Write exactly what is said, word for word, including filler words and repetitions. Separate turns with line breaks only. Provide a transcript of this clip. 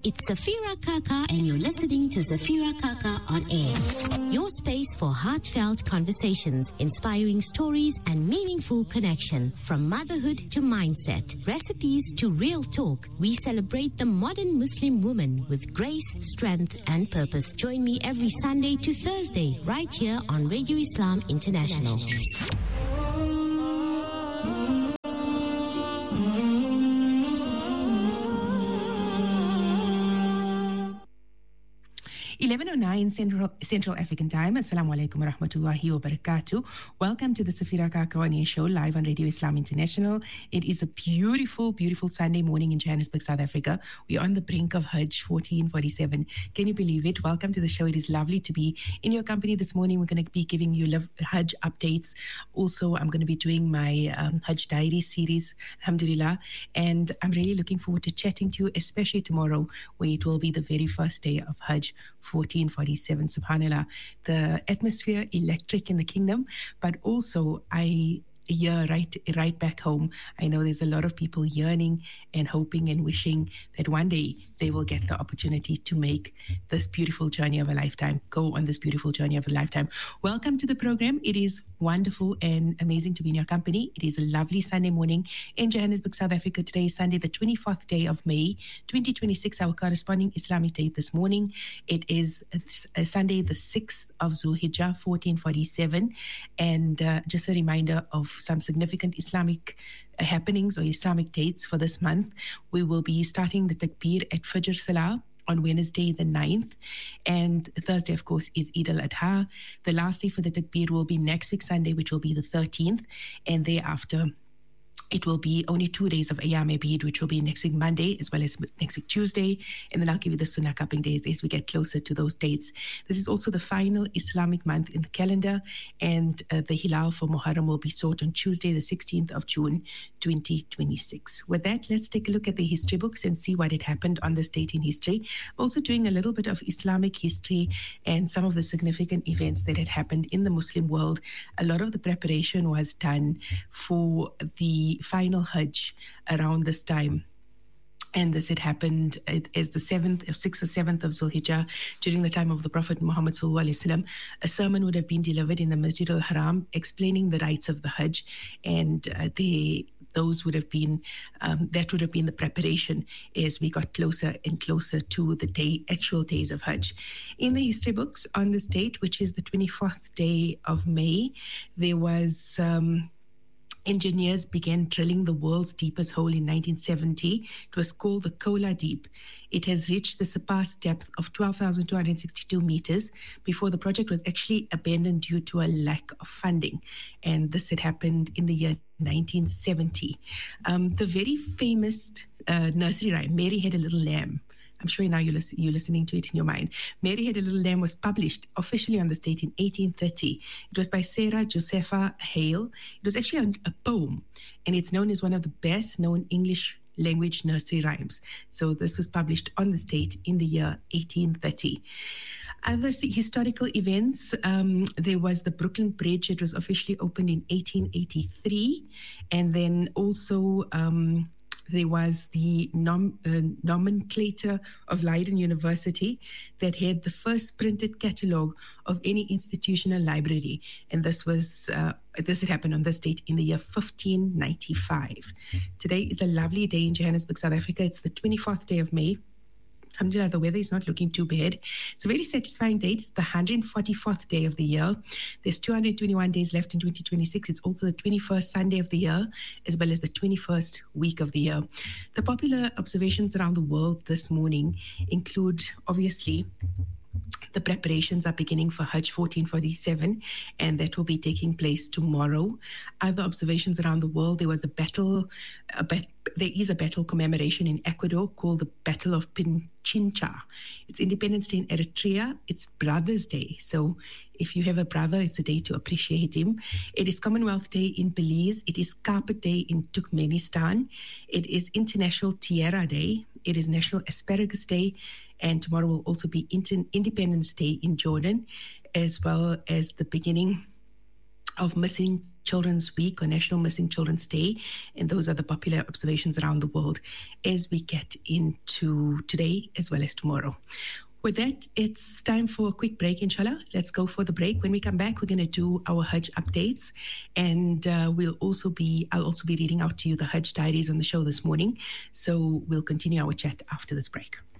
It's Safira Kaka and you're listening to Safira Kaka on air. Your space for heartfelt conversations, inspiring stories and meaningful connection. From motherhood to mindset, recipes to real talk, we celebrate the modern Muslim woman with grace, strength and purpose. Join me every Sunday to Thursday right here on Radio Islam International.
eleven oh nine Central, Central African Time. Assalamu alaikum wa rahmatullahi wa barakatuh. Welcome to the Safira Kaka on Air show live on Radio Islam International. It is a beautiful, beautiful Sunday morning in Johannesburg, South Africa. We're on the brink of Hajj fourteen forty-seven. Can you believe it? Welcome to the show. It is lovely to be in your company this morning. We're going to be giving you love, Hajj updates. Also, I'm going to be doing my um, Hajj diary series, alhamdulillah. And I'm really looking forward to chatting to you, especially tomorrow, where it will be the very first day of Hajj fourteen forty-seven. Subhanallah, the atmosphere electric in the kingdom, but also I yeah right right back home, I know there's a lot of people yearning and hoping and wishing that one day they will get the opportunity to make this beautiful journey of a lifetime, go on this beautiful journey of a lifetime. Welcome to the program. It is wonderful and amazing to be in your company. It is a lovely Sunday morning in Johannesburg, South Africa. Today is Sunday, the twenty-fourth day of May, twenty twenty-six, our corresponding Islamic date this morning. It is a Sunday, the sixth of Zulhijjah, fourteen forty-seven. And uh, just a reminder of some significant Islamic uh, happenings or Islamic dates for this month. We will be starting the Takbir at Fajr Salah on Wednesday the ninth, and Thursday, of course, is Eid al-Adha. The last day for the Takbir will be next week Sunday, which will be the thirteenth, and thereafter it will be only two days of Ayyam Eid, which will be next week Monday as well as next week Tuesday. And then I'll give you the Sunnah cupping days as we get closer to those dates. This is also the final Islamic month in the calendar, and uh, the Hilal for Muharram will be sought on Tuesday, the sixteenth of June, twenty twenty-six. With that, let's take a look at the history books and see what had happened on this date in history. Also doing a little bit of Islamic history and some of the significant events that had happened in the Muslim world. A lot of the preparation was done for the final Hajj around this time. And this had happened as the seventh, sixth or seventh of Zulhijjah, during the time of the Prophet Muhammad sallallahu alaihi wasallam. A sermon would have been delivered in the Masjid al-Haram explaining the rites of the Hajj, and uh, they, those would have been, um, that would have been the preparation as we got closer and closer to the day, actual days of Hajj. In the history books on this date, which is the twenty-fourth day of May, there was... Um, Engineers began drilling the world's deepest hole in nineteen seventy. It was called the Kola Deep. It has reached the surpassed depth of twelve thousand two hundred sixty-two meters before the project was actually abandoned due to a lack of funding. And this had happened in the year nineteen seventy. Um, the very famous uh, nursery rhyme, Mary Had a Little Lamb, I'm sure now you're, listen, you're listening to it in your mind. Mary Had a Little Lamb was published officially on this date in eighteen thirty. It was by Sarah Josepha Hale. It was actually a, a poem, and it's known as one of the best known English language nursery rhymes. So this was published on this date in the year eighteen thirty. Other historical events, um, there was the Brooklyn Bridge. It was officially opened in eighteen eighty-three. And then also... Um, There was the nom, uh, nomenclator of Leiden University that had the first printed catalogue of any institutional library. And this was uh, this had happened on this date in the year fifteen ninety-five. Today is a lovely day in Johannesburg, South Africa. It's the twenty-fourth day of May. Alhamdulillah, the weather is not looking too bad. It's a very satisfying date. It's the one hundred forty-fourth day of the year. There's two hundred twenty-one days left in twenty twenty-six. It's also the twenty-first Sunday of the year, as well as the twenty-first week of the year. The popular observations around the world this morning include, obviously, the preparations are beginning for Hajj fourteen forty-seven, and that will be taking place tomorrow. Other observations around the world, there was a battle, a bat, there is a battle commemoration in Ecuador called the Battle of Pichincha. It's Independence Day in Eritrea. It's Brothers' Day. So if you have a brother, it's a day to appreciate him. It is Commonwealth Day in Belize. It is Carpet Day in Turkmenistan. It is International Tierra Day. It is National Asparagus Day. And tomorrow will also be Independence Day in Jordan, as well as the beginning of Missing Children's Week or National Missing Children's Day. And those are the popular observations around the world as we get into today as well as tomorrow. With that, it's time for a quick break, inshallah. Let's go for the break. When we come back, we're going to do our Hajj updates. And uh, we'll also be, I'll also be reading out to you the Hajj diaries on the show this morning. So we'll continue our chat after this break.